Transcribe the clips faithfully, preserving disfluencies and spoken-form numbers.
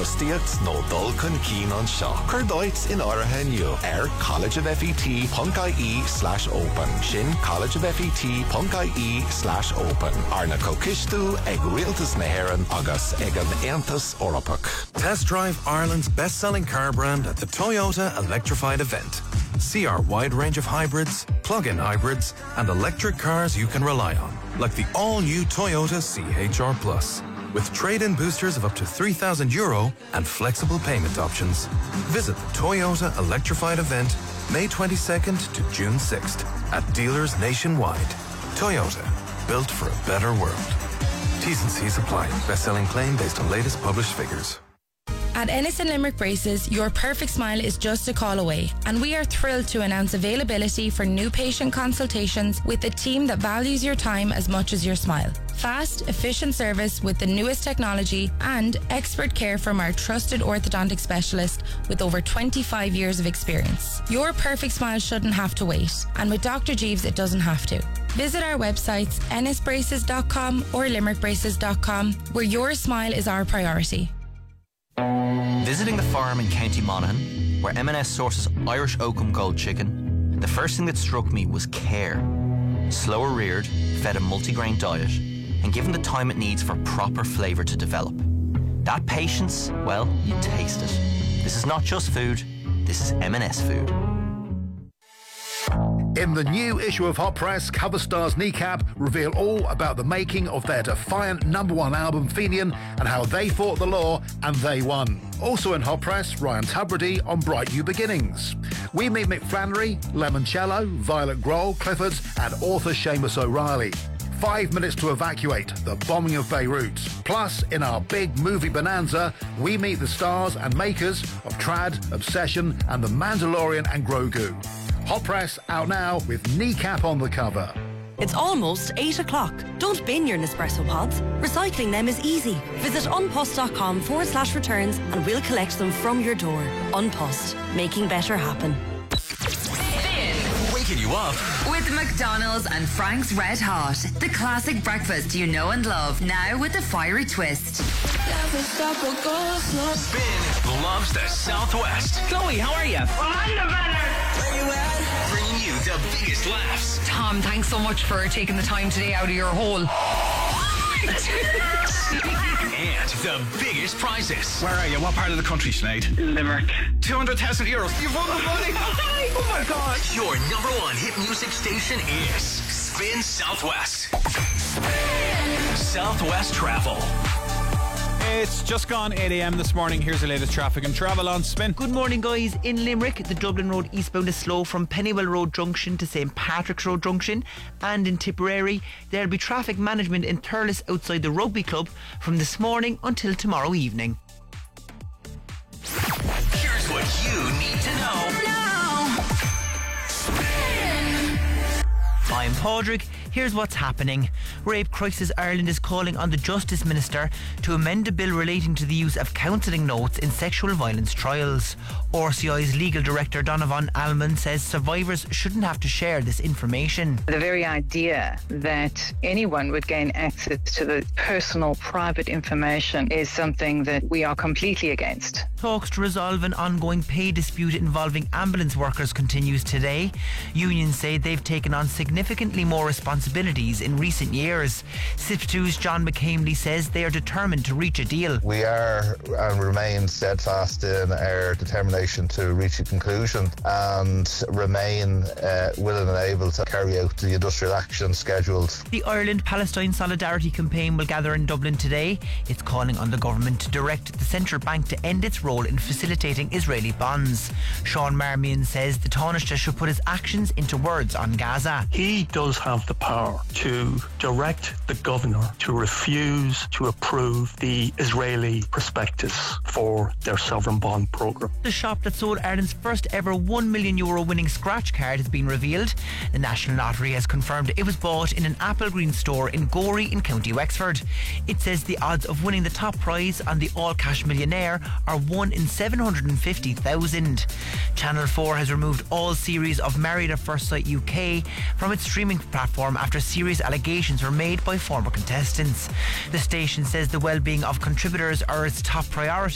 Fustiacht nó dul chun cín an seo. Cur doit in áirithe inniu ar collegeoffet.ie slash open. Sin collegeoffet.ie slash open. Arna Kokishtu ag Rialtas na Héireann agus ag an Aontas Eorpach. Test drive Ireland's best-selling car brand at the Toyota Electrified event. See our wide range of hybrids, plug-in hybrids, and electric cars you can rely on, like the all-new Toyota C H R Plus, with trade-in boosters of up to three thousand euro and flexible payment options. Visit the Toyota Electrified event May twenty-second to June sixth at dealers nationwide. Toyota, built for a better world. T's and C's apply. Best-selling claim based on latest published figures. At Ennis and Limerick Braces, your perfect smile is just a call away, and we are thrilled to announce availability for new patient consultations with a team that values your time as much as your smile. Fast, efficient service with the newest technology and expert care from our trusted orthodontic specialist with over twenty-five years of experience. Your perfect smile shouldn't have to wait, and with Doctor Jeeves it doesn't have to. Visit our websites ennis braces dot com or limerick braces dot com, where your smile is our priority. Visiting the farm in County Monaghan, where M and S sources Irish Oakham Gold chicken, the first thing that struck me was care. Slower reared, fed a multigrain diet, and given the time it needs for proper flavour to develop. That patience, well, you taste it. This is not just food, this is M and S food. In the new issue of Hot Press, cover stars Kneecap reveal all about the making of their defiant number one album Fenian and how they fought the law and they won. Also in Hot Press, Ryan Tubridy on Bright New Beginnings. We meet Mick Flannery, Lemoncello, Violet Grohl, Cliffords and author Seamus O'Reilly. Five minutes to evacuate, the bombing of Beirut. Plus, in our big movie bonanza, we meet the stars and makers of Trad, Obsession and The Mandalorian and Grogu. Hot Press out now with Kneecap on the cover. It's almost eight o'clock. Don't bin your Nespresso pods. Recycling them is easy. Visit unpost.com forward slash returns and we'll collect them from your door. Unpost, making better happen. Waking you up with McDonald's and Frank's Red Hot, the classic breakfast you know and love, now with a fiery twist. Spin loves the Southwest. Chloe, how are you? I'm the better. Where you at? Bringing you the biggest laughs. Tom, thanks so much for taking the time today out of your hole. And the biggest prizes. Where are you? What part of the country, Sinead? Limerick. two hundred thousand euros. You've won the money. Oh my God. Your number one hit music station is Spin Southwest. Spin Southwest Travel. It's just gone eight a.m. this morning. Here's the latest traffic and travel on Spin. Good morning, guys. In Limerick, the Dublin Road eastbound is slow from Pennywell Road Junction to Saint Patrick's Road Junction. And in Tipperary, there'll be traffic management in Thurles outside the rugby club from this morning until tomorrow evening. Here's what you need to know now. Spin. I'm Padraig. Here's what's happening. Rape Crisis Ireland is calling on the Justice Minister to amend a bill relating to the use of counselling notes in sexual violence trials. R C I's legal director Donovan Allman says survivors shouldn't have to share this information. The very idea that anyone would gain access to the personal, private information is something that we are completely against. Talks to resolve an ongoing pay dispute involving ambulance workers continues today. Unions say they've taken on significantly more responsibility in recent years. S I P two's John McCamely says they are determined to reach a deal. We are and remain steadfast in our determination to reach a conclusion and remain uh, willing and able to carry out the industrial action scheduled. The Ireland-Palestine Solidarity Campaign will gather in Dublin today. It's calling on the government to direct the central bank to end its role in facilitating Israeli bonds. Sean Marmion says the Taoiseach should put his actions into words on Gaza. He does have the power to direct the governor to refuse to approve the Israeli prospectus for their sovereign bond programme. The shop that sold Ireland's first ever one million euro winning scratch card has been revealed. The National Lottery has confirmed it was bought in an Apple Green store in Gorey in County Wexford. It says the odds of winning the top prize on the All Cash Millionaire are one in seven hundred fifty thousand. Channel four has removed all series of Married at First Sight U K from its streaming platform after serious allegations were made by former contestants. The station says the well-being of contributors are its top priority.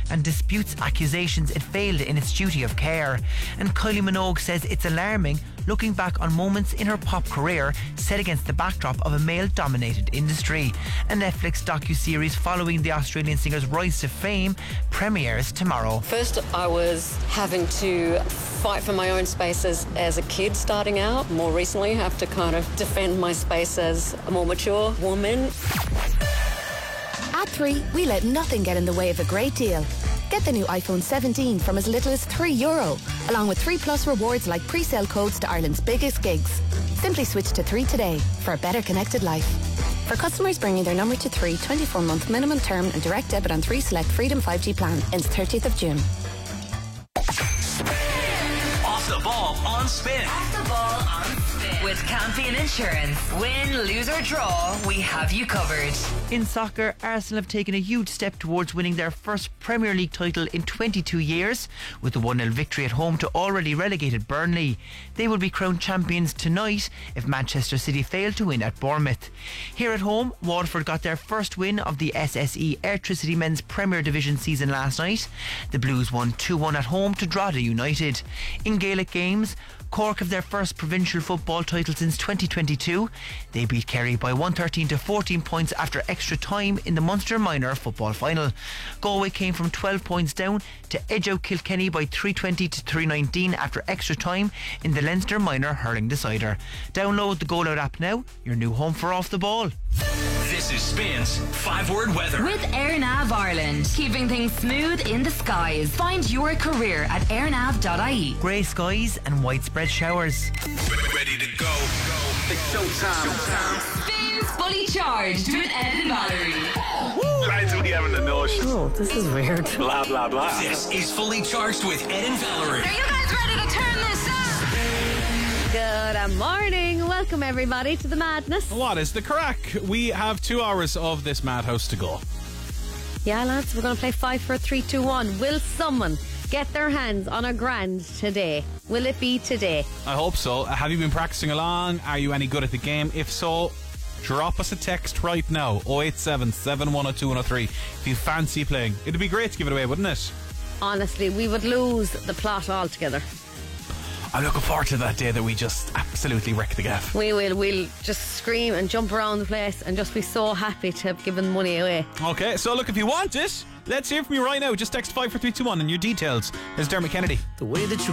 and disputes accusations it failed in its duty of care. And Kylie Minogue says it's alarming looking back on moments in her pop career set against the backdrop of a male-dominated industry. A Netflix docu-series following the Australian singer's rise to fame premieres tomorrow. First, I was having to fight for my own space as, as a kid starting out. More recently, I have to kind of defend my space as a more mature woman. At three, we let nothing get in the way of a great deal. Get the new iPhone seventeen from as little as three euro, along with three plus rewards like pre-sale codes to Ireland's biggest gigs. Simply switch to three today for a better connected life. For customers bringing their number to three, twenty-four month minimum term and direct debit on three select Freedom five G plan ends thirtieth of June. Off the ball on Spin. Off the ball on Spin. With Campion Insurance. Win, lose or draw, we have you covered. In soccer, Arsenal have taken a huge step towards winning their first Premier League title in twenty-two years with the one nil victory at home to already relegated Burnley. They will be crowned champions tonight if Manchester City fail to win at Bournemouth. Here at home, Waterford got their first win of the S S E Airtricity Men's Premier Division season last night. The Blues won two one at home to Drogheda United. In Gaelic games, Cork have their first provincial football title since twenty twenty-two. They beat Kerry by one hundred thirteen to fourteen points after extra time in the Munster Minor football final. Galway came from twelve points down to edge out Kilkenny by three twenty to three nineteen after extra time in the Leinster Minor hurling decider. Download the Go Loud app now, your new home for Off the Ball. This is Spin's five-word weather. With AirNav Ireland, keeping things smooth in the skies. Find your career at airnav dot I E. Grey skies and widespread showers. Ready to go. go. It's showtime. Spins fully charged with Ed and Valerie. Lads, we having the notion. Oh, this is weird. Blah, blah, blah. This is Fully Charged with Ed and Valerie. Are you guys ready to turn this up? Good morning. Welcome everybody to the madness. What is the crack? We have two hours of this madhouse to go. Yeah, lads, we're going to play five, four, three, two, one. Will someone get their hands on a grand today? Will it be today? I hope so. Have you been practicing along? Are you any good at the game? If so, drop us a text right now. oh eight seven, seven one oh two, one oh three if you fancy playing. It'd be great to give it away, wouldn't it? Honestly, we would lose the plot altogether. I'm looking forward to that day that we just absolutely wreck the gaff. We will. We'll just scream and jump around the place and just be so happy to have given money away. Okay, so look, if you want it, let's hear from you right now. Just text five four three two one and your details. There's Dermot Kennedy. The way that you